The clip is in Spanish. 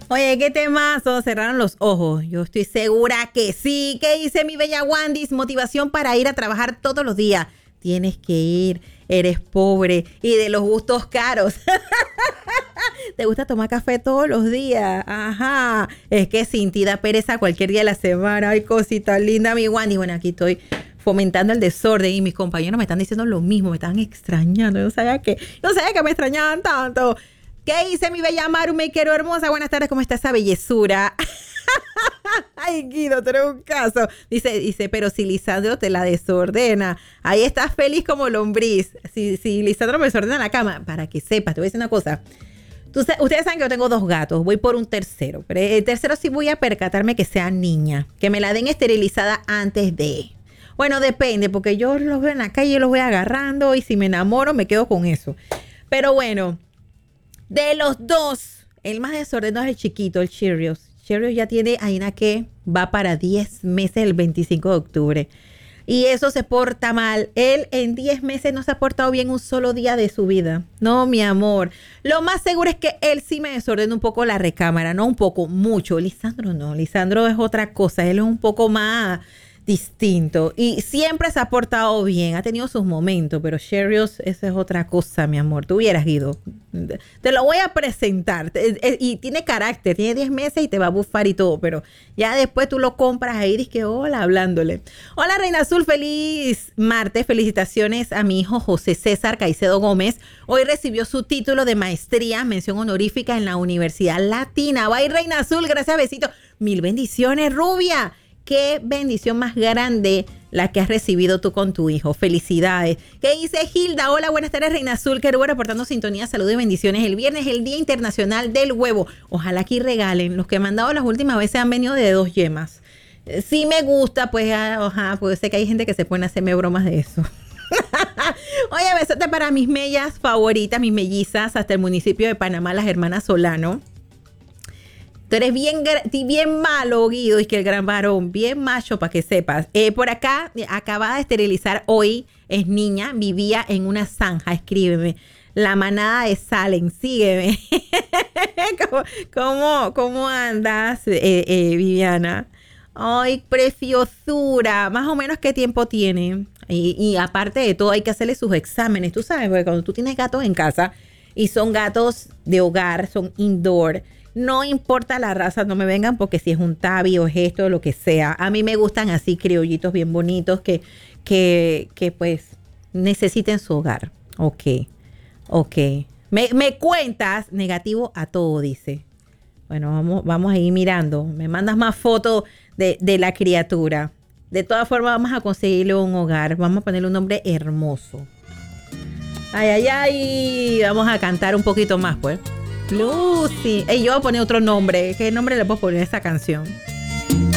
Oye, qué temazo, cerraron los ojos. Yo estoy segura que sí. ¿Qué dice mi bella Wandis? Motivación para ir a trabajar todos los días. Tienes que ir, eres pobre y de los gustos caros. ¿Te gusta tomar café todos los días? Ajá. Es que sin ti da pereza cualquier día de la semana. Ay, cosita linda, mi Wandis. Bueno, aquí estoy fomentando el desorden y mis compañeros me están diciendo lo mismo, me están extrañando. Yo no sabía que me extrañaban tanto. ¿Qué dice mi bella Maru? Me quiero hermosa. Buenas tardes, ¿cómo está esa bellezura? Ay, Guido, tú eres un caso. Dice, pero si Lisandro te la desordena, ahí estás feliz como lombriz. Si Lisandro me desordena la cama, para que sepas, te voy a decir una cosa. Ustedes saben que yo tengo 2 gatos, voy por un tercero. Pero el tercero sí voy a percatarme que sea niña, que me la den esterilizada antes de. Bueno, depende, porque yo los veo en la calle, los voy agarrando y si me enamoro me quedo con eso. Pero bueno, de los 2, el más desordenado es el chiquito, el Cheerios. Cheerios ya tiene Aina que va para 10 meses el 25 de octubre. Y eso se porta mal. Él en 10 meses no se ha portado bien un solo día de su vida. No, mi amor. Lo más seguro es que él sí me desordena un poco la recámara. No un poco, mucho. Lisandro no. Lisandro es otra cosa. Él es un poco más distinto y siempre se ha portado bien, ha tenido sus momentos, pero Cheerios, esa es otra cosa, mi amor. Tú hubieras ido. Te lo voy a presentar. Y tiene carácter, tiene 10 meses y te va a bufar y todo, pero ya después tú lo compras ahí y dices que hola, hablándole. Hola, Reina Azul, feliz martes. Felicitaciones a mi hijo José César Caicedo Gómez. Hoy recibió su título de maestría, mención honorífica en la Universidad Latina. Bye, Reina Azul, gracias, besito. Mil bendiciones, rubia. Qué bendición más grande la que has recibido tú con tu hijo. Felicidades. ¿Qué dice Hilda? Hola, buenas tardes, Reina Azul. Qué bueno, reportando sintonía, salud y bendiciones. El viernes es el Día Internacional del Huevo. Ojalá aquí regalen. Los que me han dado las últimas veces han venido de 2 yemas. Sí me gusta, pues, pues sé que hay gente que se pone a hacerme bromas de eso. Oye, besote para mis mellas favoritas, mis mellizas, hasta el municipio de Panamá, las hermanas Solano. Tú eres bien malo, Guido, y que el gran varón, bien macho, para que sepas. Por acá, acabada de esterilizar hoy, es niña, vivía en una zanja, escríbeme. La manada de Salem, sígueme. ¿Cómo andas, Viviana? Ay, preciosura. Más o menos, ¿qué tiempo tiene? Y aparte de todo, hay que hacerle sus exámenes. Tú sabes, porque cuando tú tienes gatos en casa y son gatos de hogar, son indoor, no importa la raza, no me vengan porque si es un tabi o es esto o lo que sea. A mí me gustan así criollitos bien bonitos que pues necesiten su hogar. Ok. Me cuentas negativo a todo, dice. Bueno, vamos a ir mirando. Me mandas más fotos de la criatura. De todas formas vamos a conseguirle un hogar. Vamos a ponerle un nombre hermoso. Ay. Vamos a cantar un poquito más, pues. Lucy. Yo voy a poner otro nombre. ¿Qué nombre le puedo poner a esta canción?